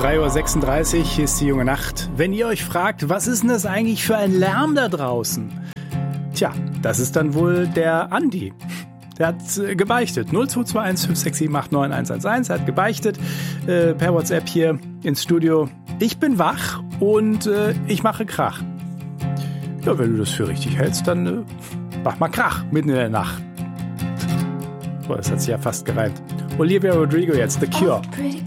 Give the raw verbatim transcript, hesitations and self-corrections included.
drei Uhr sechsunddreißig, hier ist die junge Nacht. Wenn ihr euch fragt, was ist denn das eigentlich für ein Lärm da draußen? Tja, das ist dann wohl der Andi. Der hat äh, gebeichtet. null zwei zwei eins fünf sechs sieben acht neun eins eins eins. Er hat gebeichtet äh, per WhatsApp hier ins Studio. Ich bin wach und äh, ich mache Krach. Ja, wenn du das für richtig hältst, dann äh, mach mal Krach mitten in der Nacht. Boah, das hat sich ja fast gereimt. Olivia Rodrigo jetzt, The Cure. Oh,